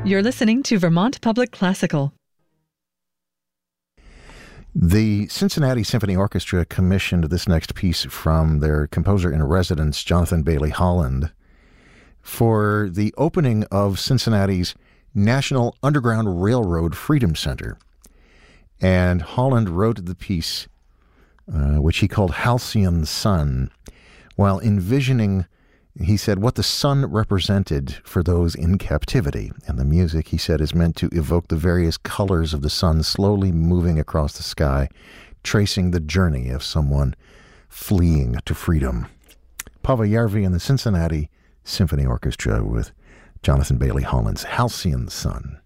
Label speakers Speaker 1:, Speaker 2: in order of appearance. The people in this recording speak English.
Speaker 1: You're listening to Vermont Public Classical.
Speaker 2: The Cincinnati Symphony Orchestra commissioned this next piece from their composer-in-residence, Jonathan Bailey Holland, for the opening of Cincinnati's National Underground Railroad Freedom Center. And Holland wrote the piece, which he called Halcyon Sun, while envisioning, he said, what the sun represented for those in captivity. And the music, he said, is meant to evoke the various colors of the sun slowly moving across the sky, tracing the journey of someone fleeing to freedom. Paavo Järvi and the Cincinnati Symphony Orchestra with Jonathan Bailey Holland's Halcyon Sun.